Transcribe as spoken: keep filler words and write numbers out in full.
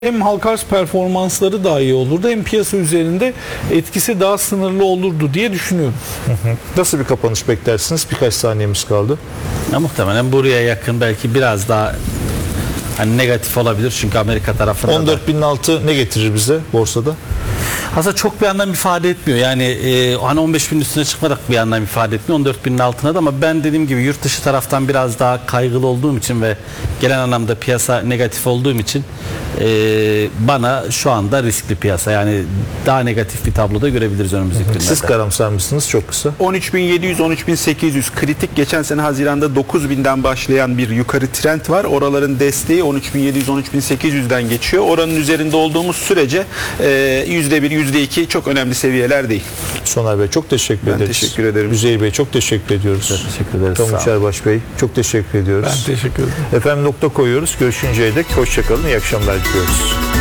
Hem halka arz performansları daha iyi olurdu hem piyasa üzerinde etkisi daha sınırlı olurdu diye düşünüyorum. Hı hı. Nasıl bir kapanış beklersiniz? Birkaç saniyemiz kaldı. Ya, muhtemelen buraya yakın, belki biraz daha hani negatif olabilir çünkü Amerika tarafında on dört binin altı ne getirir bize borsada? aslında çok bir anlam ifade etmiyor. Yani e, hani on beş binin üstüne çıkmadık bir anlam ifade etmiyor. on dört binin altına da, ama ben dediğim gibi yurt dışı taraftan biraz daha kaygılı olduğum için ve gelen anlamda piyasa negatif olduğum için e, bana şu anda riskli piyasa. Yani daha negatif bir tabloda görebiliriz önümüzdeki günlerde. Siz karamsar mısınız? Çok kısa. on üç bin yedi yüz on üç bin sekiz yüz kritik, geçen sene Haziran'da dokuz binden başlayan bir yukarı trend var. Oraların desteği on üç bin yedi yüz on üç bin sekiz yüzden geçiyor. Oranın üzerinde olduğumuz sürece yüzde bir, yüzde iki çok önemli seviyeler değil. Soner Bey çok teşekkür Ben ederiz. teşekkür ederim. Üzeyir Bey çok teşekkür ediyoruz. Teşekkür ederiz. Kamu Sağ olun. Çerbaş Bey çok teşekkür ediyoruz. Ben teşekkür ederim. Efendim nokta koyuyoruz. Görüşünceye dek hoşçakalın. İyi akşamlar diliyoruz.